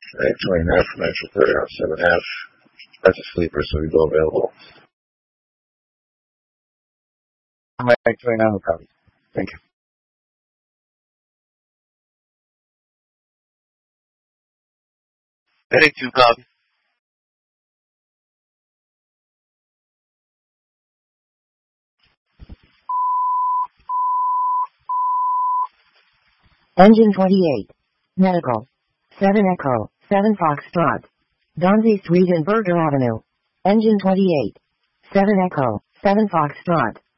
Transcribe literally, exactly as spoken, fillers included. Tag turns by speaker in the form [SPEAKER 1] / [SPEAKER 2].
[SPEAKER 1] Actually, an half from extra thirty out seven half. That's a sleeper, so we go available. I'm actually not a copy. Thank you.
[SPEAKER 2] Heading two copy.
[SPEAKER 3] Engine twenty-eight. Medical. seven Echo, seven Foxtrot. Donzi Street and Berger Avenue. Engine twenty-eight. seven Echo, seven Foxtrot.